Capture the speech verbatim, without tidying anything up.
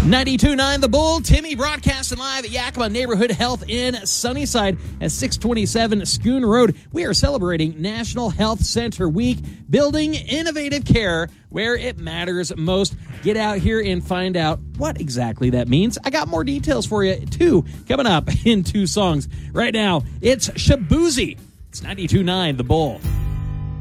ninety-two point nine The Bull, Timmy broadcasting live at Yakima Neighborhood Health in Sunnyside at six twenty-seven Schoon Road. We are celebrating National Health Center Week, building innovative care where it matters most. Get out here and find out what exactly that means. I got more details for you, too, coming up in two songs. Right now, it's Shaboozey. It's ninety-two point nine The Bull.